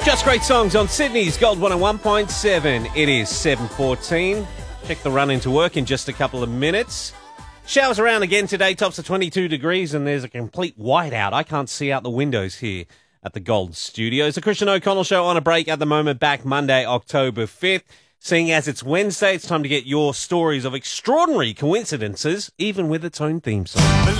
Just great songs on Sydney's Gold 101.7. It is 7:14. Check the run into work in just a couple of minutes. Showers around again today, tops of 22 degrees, and there's a complete whiteout. I can't see out the windows here at the Gold Studios. The Christian O'Connell Show on a break at the moment, back Monday, October 5th. Seeing as it's Wednesday, it's time to get your stories of extraordinary coincidences, even with its own theme song.